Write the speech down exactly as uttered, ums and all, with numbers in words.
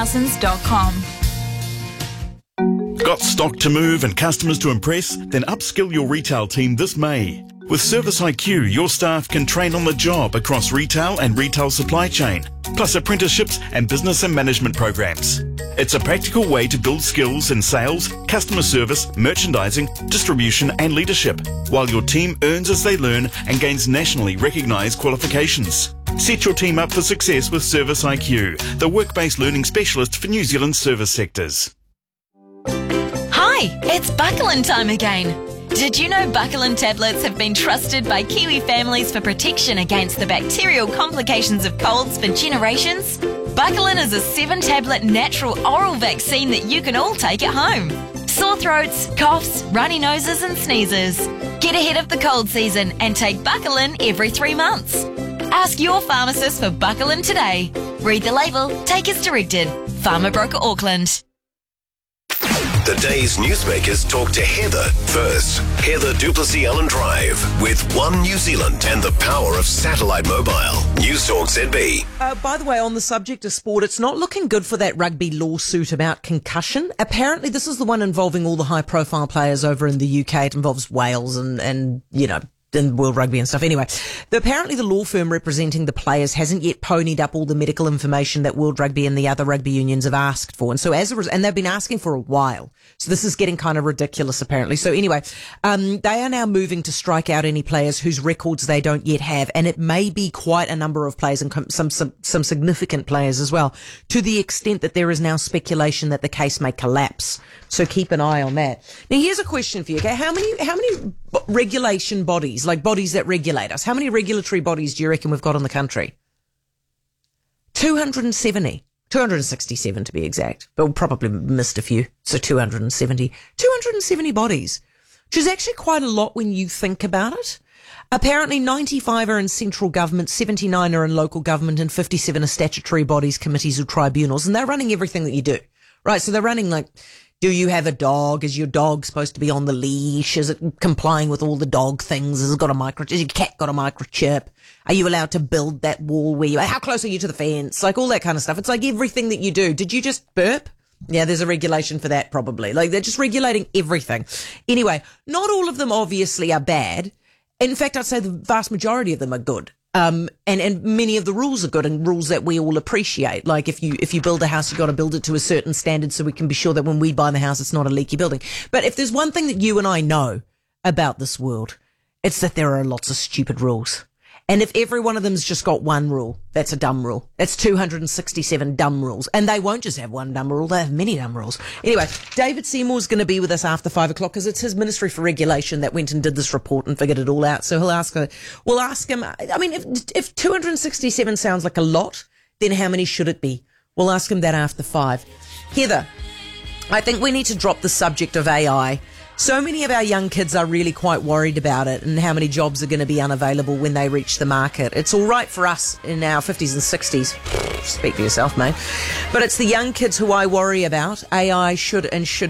Parsons dot com. Got stock to move and customers to impress? Then upskill your retail team this May. With Service I Q, your staff can train on the job across retail and retail supply chain, plus apprenticeships and business and management programs. It's a practical way to build skills in sales, customer service, merchandising, distribution and leadership, while your team earns as they learn and gains nationally recognised qualifications. Set your team up for success with Service I Q, the work-based learning specialist for New Zealand's service sectors. Hi, it's Buckland time again. Did you know Buckland tablets have been trusted by Kiwi families for protection against the bacterial complications of colds for generations? Buckland is a seven-tablet natural oral vaccine that you can all take at home. Sore throats, coughs, runny noses and sneezes. Get ahead of the cold season and take Buckland every three months. Ask your pharmacist for Buckland today. Read the label, take as directed. Pharma Broker Auckland. The day's newsmakers talk to Heather first. Heather Duplessis Allen Drive with One New Zealand and the power of satellite mobile. News Talk Z B. Uh, by the way, on the subject of sport, it's not looking good for that rugby lawsuit about concussion. Apparently, this is the one involving all the high-profile players over in the U K. It involves Wales and, and you know, in World Rugby and stuff. Anyway, the, apparently the law firm representing the players hasn't yet ponied up all the medical information that World Rugby and the other rugby unions have asked for. And so as a res- and they've been asking for a while. So this is getting kind of ridiculous, apparently. So anyway, um, they are now moving to strike out any players whose records they don't yet have. And it may be quite a number of players and com- some, some, some significant players as well, to the extent that there is now speculation that the case may collapse. So keep an eye on that. Now, here's a question for you, okay? How many, how many b- regulation bodies, like bodies that regulate us, how many regulatory bodies do you reckon we've got in the country? two hundred seventy. two hundred sixty-seven to be exact. But we'll probably missed a few. So two hundred seventy. two hundred seventy bodies, which is actually quite a lot when you think about it. Apparently ninety-five are in central government, seventy-nine are in local government, and fifty-seven are statutory bodies, committees or tribunals. And they're running everything that you do. Right, so they're running like, do you have a dog? Is your dog supposed to be on the leash? Is it complying with all the dog things? Has it got a micro, has your cat got a microchip? Are you allowed to build that wall where you, how close are you to the fence? Like all that kind of stuff. It's like everything that you do. Did you just burp? Yeah, there's a regulation for that probably. Like they're just regulating everything. Anyway, not all of them obviously are bad. In fact, I'd say the vast majority of them are good. Um, and, and many of the rules are good and rules that we all appreciate. Like if you, if you build a house, you've got to build it to a certain standard so we can be sure that when we buy the house, it's not a leaky building. But if there's one thing that you and I know about this world, it's that there are lots of stupid rules. And if every one of them's just got one rule, that's a dumb rule. That's two hundred sixty-seven dumb rules. And they won't just have one dumb rule, they have many dumb rules. Anyway, David Seymour's going to be with us after five o'clock because it's his Ministry for Regulation that went and did this report and figured it all out. So he'll ask, we'll ask him, I mean, if, if two hundred sixty-seven sounds like a lot, then how many should it be? We'll ask him that after five. Heather, I think we need to drop the subject of A I. So many of our young kids are really quite worried about it and how many jobs are going to be unavailable when they reach the market. It's all right for us in our fifties and sixties. Speak for yourself, mate. But it's the young kids who I worry about. A I should and should